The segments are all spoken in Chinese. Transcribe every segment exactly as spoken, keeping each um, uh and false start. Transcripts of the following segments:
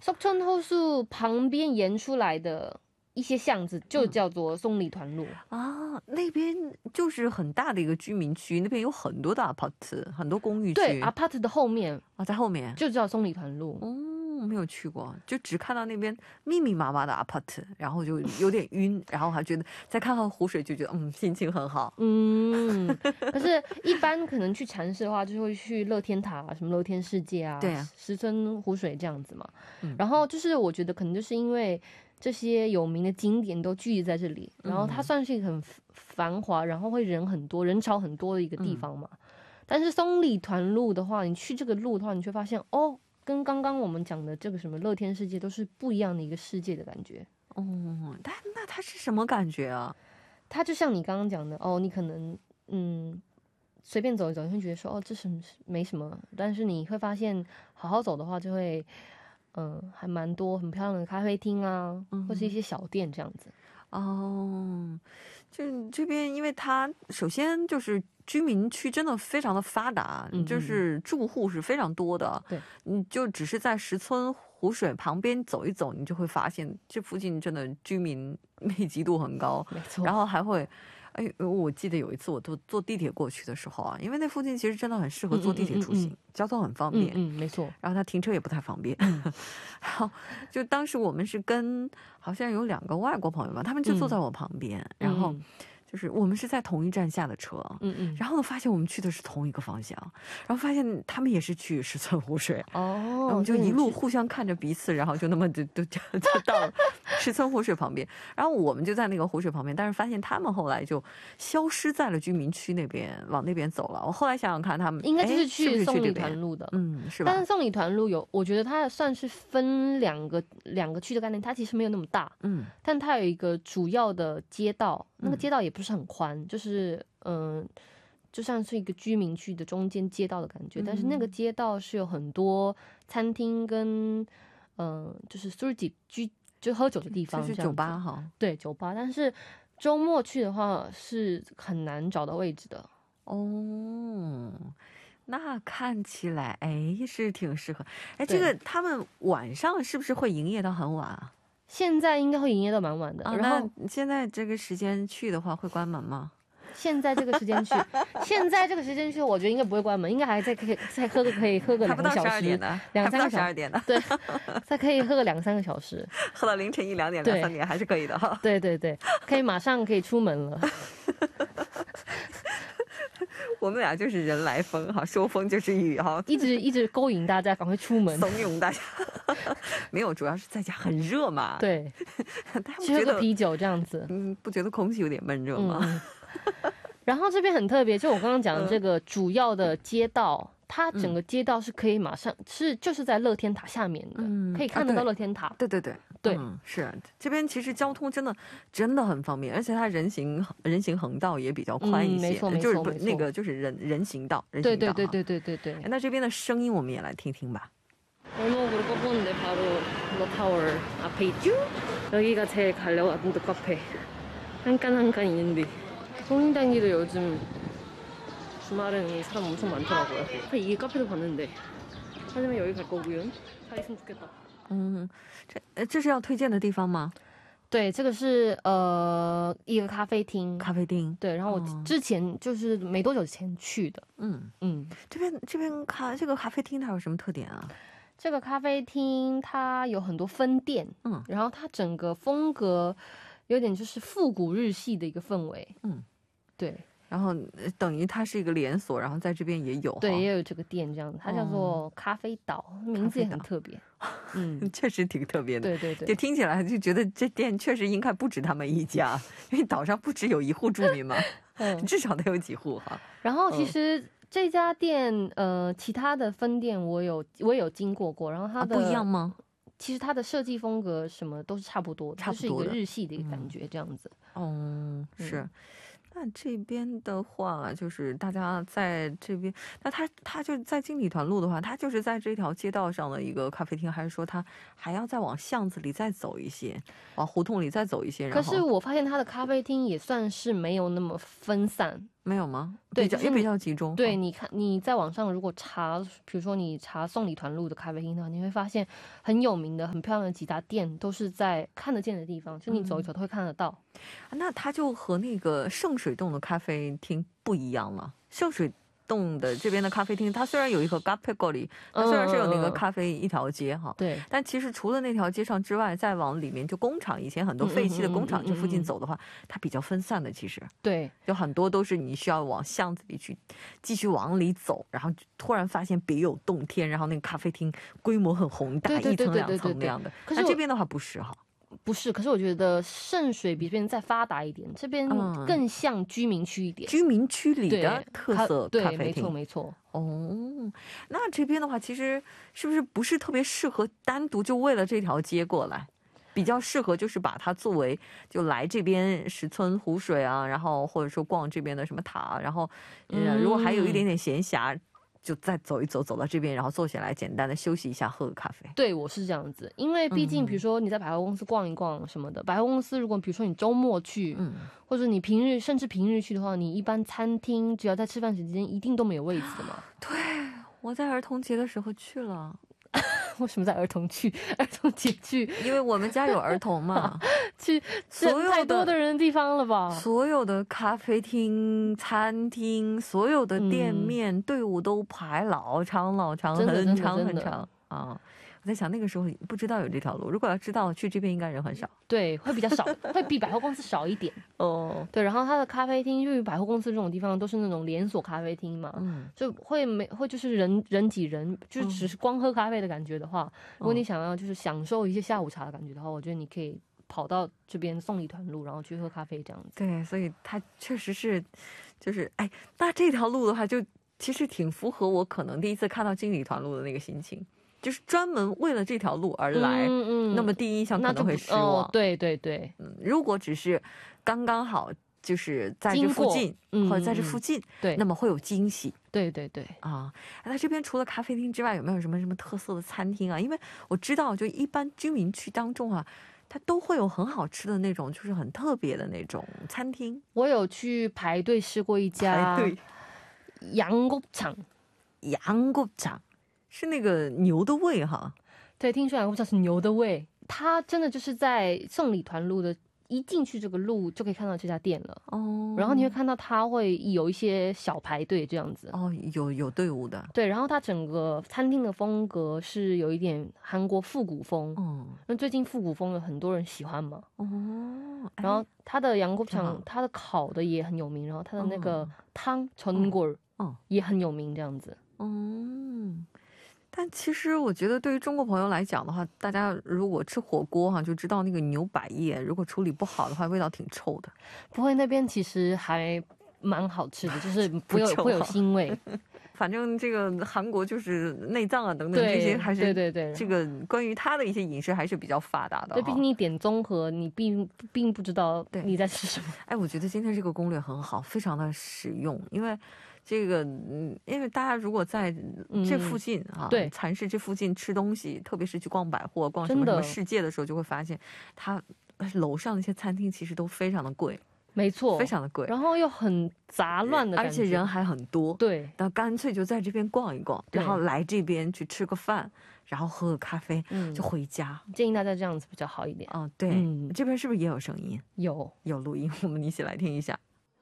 석천호수旁边沿出来的一些巷子就叫做松里团路、 嗯、啊，那边就是很大的一个居民区，那边有很多的 apart， 很多公寓区。 对 apart 的后面啊，在后面就叫松里团路。 嗯，没有去过，就只看到那边密密麻麻的 apart， 然后就有点晕，然后还觉得再看看湖水就觉得嗯心情很好。 嗯，可是一般可能去禅寺的话就会去乐天塔、啊、什么乐天世界啊， 对啊， 石村湖水这样子嘛、 嗯、 然后就是我觉得可能就是因为这些有名的景点都聚集在这里，然后它算是一个很繁华，然后会人很多人潮很多的一个地方嘛、嗯、但是松里团路的话，你去这个路的话，你就会发现哦，跟刚刚我们讲的这个什么乐天世界都是不一样的一个世界的感觉。 哦，但那它是什么感觉啊？ 它就像你刚刚讲的哦，你可能嗯随便走一走，你会觉得说哦这是没什么，但是你会发现好好走的话就会嗯、呃，还蛮多很漂亮的咖啡厅啊、嗯、或是一些小店这样子。 哦，就这边因为它首先就是居民区真的非常的发达，嗯、就是住户是非常多的。 对， 你就只是在石村湖水旁边走一走，你就会发现这附近真的居民密集度很高。 没错， 然后还会哎，我记得有一次我坐坐地铁过去的时候啊，因为那附近其实真的很适合坐地铁出行，嗯嗯嗯嗯交通很方便。 嗯, 嗯，没错。 然后它停车也不太方便。然后就当时我们是跟好像有两个外国朋友吧，他们就坐在我旁边，嗯、然后。就是我们是在同一站下的车，嗯嗯，然后呢，发现我们去的是同一个方向，然后发现他们也是去石村湖水，哦，然后我们就一路互相看着彼此，然后就那么就就就到了石村湖水旁边，然后我们就在那个湖水旁边，但是发现他们后来就消失在了居民区那边，往那边走了。我后来想想看，他们应该就是去松里团路的， 嗯，是吧？ 但是松里团路有，我觉得它算是分两个两个区的概念，它其实没有那么大，嗯，但它有一个主要的街道，那个街道也不是很宽，嗯、就是嗯、呃，就像是一个居民区的中间街道的感觉，嗯、但是那个街道是有很多餐厅跟嗯、呃，就是술집居就喝酒的地方， 就是酒吧哈， 对，酒吧，但是周末去的话是很难找到位置的哦。那看起来哎是挺适合。哎，这个他们晚上是不是会营业到很晚啊？ 现在应该会营业到蛮晚的。 啊、 然后现在这个时间去的话会关门吗？ 现在这个时间去，现在这个时间去，我觉得应该不会关门，应该还在可以再喝个可以喝个两个小时，两三个小时，对，再可以喝个两三个小时， 喝到凌晨一两点、两三点还是可以的哈。 对对对，可以马上可以出门了。 我们俩就是人来疯哈，说风就是雨哈， 一直一直勾引大家赶快出门， 怂恿大家。没有，主要是在家很热嘛。 对，去喝个啤酒这样子。 嗯，不觉得空气有点闷热吗？ 嗯、然后这边很特别，就我刚刚讲的这个主要的街道。嗯，它整个街道是可以马上、嗯、是就是在乐天塔下面的、嗯、可以看得到乐天塔、啊、 对对对对、嗯、是这边其实交通真的真的很方便，而且它人行人行横道也比较宽一些、嗯、 没错没错， 就是那个就是人人行道人行道， 对对对对对对对。 那这边的声音我们也来听听吧。 골목으로 꺾었는데 바로 러타워 앞에 있죠? 여기가 제일 가려고 하던 카페. 한 칸 한 칸 있는데 성인단기도 요즘 주말에는 사람 엄청 많더라고요. 이 카페도 봤는데 하지만 여기 갈 거고요. 다 있으면 좋겠다. 嗯，这这是要推荐的地方吗？ 对，这个是呃一个咖啡厅， 咖啡厅。 对，然后我之前就是没多久前去的。嗯嗯，这边这边咖这个咖啡厅它有什么特点啊？ 这个咖啡厅它有很多分店，嗯，然后它整个风格有点就是复古日系的一个氛围，嗯，对。 然后等于它是一个连锁，然后在这边也有， 对，也有这个店这样子，它叫做咖啡岛，哦、名字也很特别， 嗯，确实挺特别的， 对对对， 就听起来就觉得这店确实应该不止他们一家，因为岛上不只有一户住民嘛，嗯，至少得有几户哈。 然后其实这家店，呃，其他的分店我有我也有经过过，然后它的、 啊、不一样吗？ 其实它的设计风格什么都是差不多的， 差不多的， 就是一个日系的一个感觉这样子。 哦、嗯，是。 那这边的话，就是大家在这边，那他他就在经理团路的话，他就是在这条街道上的一个咖啡厅，还是说他还要再往巷子里再走一些，往胡同里再走一些？ 可是我发现他的咖啡厅也算是没有那么分散。 没有吗？ 对， 也比较集中。 对，你看你在网上如果查，比如说你查送礼团路的咖啡厅的话，你会发现很有名的、很漂亮的几家店都是在看得见的地方，就你走一走都会看得到。 嗯、那它就和那个圣水洞的咖啡厅不一样了。圣水洞的这边的咖啡厅，它虽然有一个 Gapegoli， 它虽然是有那个咖啡一条街哈， 对， 但其实除了那条街上之外，再往里面就工厂，以前很多废弃的工厂这附近走的话，它比较分散的。其实对， 有很多都是你需要往巷子里去继续往里走，然后突然发现别有洞天，然后那个咖啡厅规模很宏大，一层两层那样的。可是这边的话不是哈。 不是，可是我觉得圣水比这边再发达一点，这边更像居民区一点， 嗯、居民区里的特色咖啡厅， 对，没错没错。 哦，那这边的话，其实是不是不是特别适合单独就为了这条街过来？比较适合就是把它作为就来这边石村湖水啊，然后或者说逛这边的什么塔，然后嗯，如果还有一点点闲暇。就再走一走，走到这边，然后坐下来，简单的休息一下，喝个咖啡。 对，我是这样子，因为毕竟，比如说你在百货公司逛一逛什么的，嗯、百货公司如果比如说你周末去，嗯，或者你平日甚至平日去的话，你一般餐厅只要在吃饭时间，一定都没有位置的嘛。 对，我在儿童节的时候去了。 为什么在儿童去儿童节去？ 因为我们家有儿童嘛。 去所有太多的人的地方了吧？ 所有的咖啡厅、餐厅，所有的店面、嗯、队伍都排老长老长，很长很长啊！我在想那个时候不知道有这条路，如果要知道，去这边应该人很少。 对，会比较少，会比百货公司少一点。哦，对，然后它的咖啡厅，因为百货公司这种地方都是那种连锁咖啡厅嘛，嗯，就会没会就是人人挤人，就是只是光喝咖啡的感觉的话，嗯、如果你想要就是享受一些下午茶的感觉的话，我觉得你可以跑到这边送礼团路，然后去喝咖啡这样子。 对，所以它确实是，就是哎，那这条路的话，就其实挺符合我可能第一次看到经理团路的那个心情。就是专门为了这条路而来，嗯嗯，那么第一印象可能会失望。 哦、对对对， 嗯，如果只是刚刚好，就是在这附近，嗯、或者在这附近， 对， 那么会有惊喜。 对对对啊，那这边除了咖啡厅之外，有没有什么什么特色的餐厅啊？因为我知道，就一般居民区当中啊，它都会有很好吃的那种，就是很特别的那种餐厅。 我有去排队吃过一家羊骨肠， 羊骨肠。是那个牛的胃哈， 对，听说羊骨肠是牛的胃，它真的就是在送礼团路的，一进去这个路就可以看到这家店了哦。然后你会看到它会有一些小排队这样子哦，有有队伍的。 对，然后它整个餐厅的风格是有一点韩国复古风，嗯，那最近复古风有很多人喜欢嘛，哦。然后它的羊骨肠，它的烤的也很有名，然后它的那个汤전골，嗯，也很有名这样子，嗯。 但其实我觉得对于中国朋友来讲的话，大家如果吃火锅哈，就知道那个牛百叶如果处理不好的话，味道挺臭的。 不会，那边其实还蛮好吃的，就是不有不有腥味。 反正这个韩国就是内脏啊等等这些，还是对对对， 这个关于它的一些饮食还是比较发达的。 对，毕竟你点综合，你并并不知道你在吃什么。 哎，我觉得今天这个攻略很好，非常的实用，因为。这个，嗯，因为大家如果在这附近啊， 对， 蚕市这附近吃东西，特别是去逛百货、逛什么什么世界的时候，就会发现，它楼上那些餐厅其实都非常的贵， 没错， 非常的贵， 然后又很杂乱的感觉， 而且人还很多， 对， 那干脆就在这边逛一逛，然后来这边去吃个饭，然后喝个咖啡，嗯，就回家。 建议大家这样子比较好一点。 哦，对，嗯，这边是不是也有声音？ 有， 有录音，我们一起来听一下。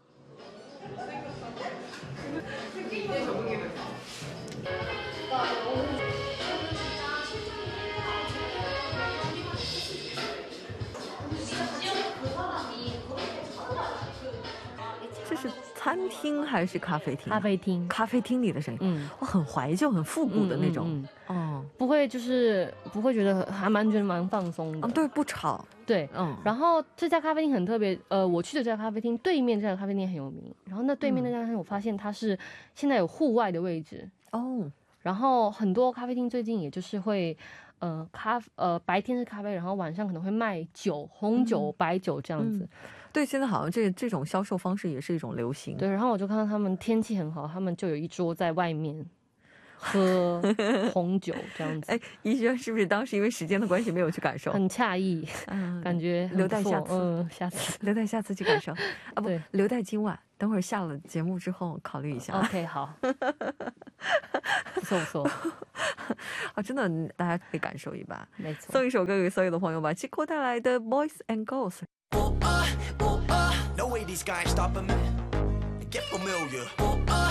这是餐厅还是咖啡厅？ 咖啡厅， 咖啡厅里的声音，嗯，我很怀旧、很复古的那种，嗯， 嗯哦，不会，就是不会觉得，还蛮觉得蛮放松的， 嗯，对，不吵， 对，嗯。然后这家咖啡厅很特别，呃，我去的这家咖啡厅对面这家咖啡店很有名，然后那对面那家咖啡厅我发现它是现在有户外的位置哦，然后很多咖啡厅最近也就是会。呃，咖呃白天是咖啡，然后晚上可能会卖酒，红酒、嗯、白酒这样子。 对，现在好像这这种销售方式也是一种流行。 对，然后我就看到他们天气很好，他们就有一桌在外面喝红酒这样子。 哎，怡轩是不是当时因为时间的关系没有去感受？ 很诧异，嗯，感觉留待下次， 嗯，下次留待下次去感受啊，不，留待今晚。等会儿下了节目之后考虑一下。 OK， 好，不错不错。 啊，真的，大家可以感受一把。 没错， 送一首歌给所有的朋友吧，Chico带来的《Boys and Girls》。No way these guys stopping me. Get familiar.